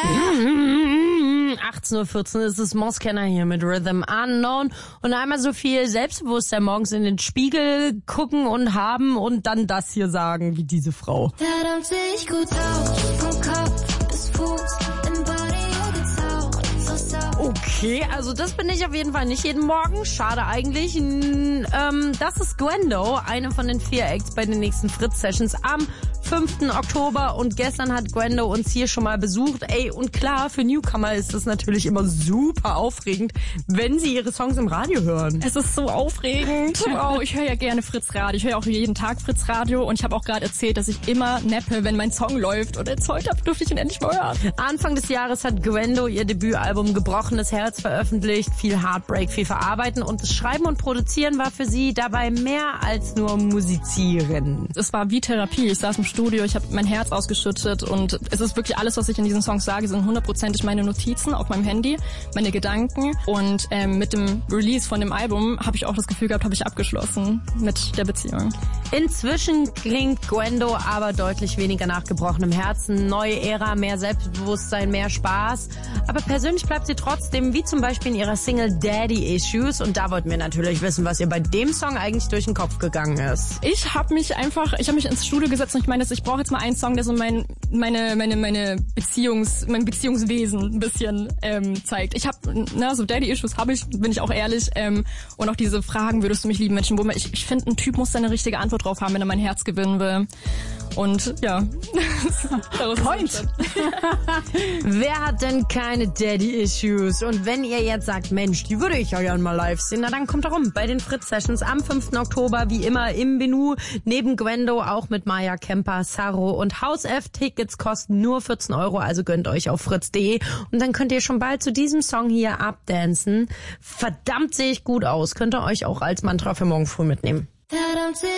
18:14 Uhr ist es Moskenner hier mit Rhythm Unknown und einmal so viel Selbstbewusstsein morgens in den Spiegel gucken und haben und dann das hier sagen, wie diese Frau. Verdammt sehe ich gut aus, vom Kopf bis Fuß, im Body getaucht, so sauber. Okay, also das bin ich auf jeden Fall nicht jeden Morgen. Schade eigentlich. Das ist Gwendo, eine von den 4 Acts bei den nächsten Fritz-Sessions am 5. Oktober. Und gestern hat Gwendo uns hier schon mal besucht. Ey, und klar, für Newcomer ist es natürlich immer super aufregend, wenn sie ihre Songs im Radio hören. Es ist so aufregend. Wow, ich höre ja gerne Fritz Radio. Ich höre auch jeden Tag Fritz Radio. Und ich habe auch gerade erzählt, dass ich immer nappe, wenn mein Song läuft. Und jetzt heute durfte ich ihn endlich mal hören. Anfang des Jahres hat Gwendo ihr Debütalbum Gebrochenes Herz veröffentlicht. Viel Heartbreak, viel Verarbeiten. Und das Schreiben und Produzieren war für sie dabei mehr als nur Musizieren. Es war wie Therapie. Ich saß im Studio, ich habe mein Herz ausgeschüttet und es ist wirklich alles, was ich in diesen Songs sage, sind 100%ig meine Notizen auf meinem Handy, meine Gedanken und mit dem Release von dem Album habe ich auch das Gefühl gehabt, habe ich abgeschlossen mit der Beziehung. Inzwischen klingt Gwendo aber deutlich weniger nach gebrochenem Herzen. Neue Ära, mehr Selbstbewusstsein, mehr Spaß. Aber persönlich bleibt sie trotzdem, wie zum Beispiel in ihrer Single Daddy Issues. Und da wollten wir natürlich wissen, was ihr bei dem Song eigentlich durch den Kopf gegangen ist. Ich habe mich ins Studio gesetzt und ich meine, ich brauche jetzt mal einen Song, der so mein Beziehungswesen ein bisschen zeigt. Ich habe, so Daddy Issues habe ich, bin ich auch ehrlich. Und auch diese Fragen, würdest du mich lieben, Menschen, ich finde, ein Typ muss da eine richtige Antwort drauf haben, wenn er mein Herz gewinnen will. Und ja, Point. Wer hat denn keine Daddy-Issues? Und wenn ihr jetzt sagt, Mensch, die würde ich ja gerne mal live sehen, na dann kommt rum bei den Fritz-Sessions am 5. Oktober, wie immer im Bennu, neben Gwendo auch mit Maya Kemper, Sarro und Haus F. Tickets kosten nur 14 €, also gönnt euch auf fritz.de und dann könnt ihr schon bald zu diesem Song hier abdancen. Verdammt sehe ich gut aus, könnt ihr euch auch als Mantra für morgen früh mitnehmen. Verdammt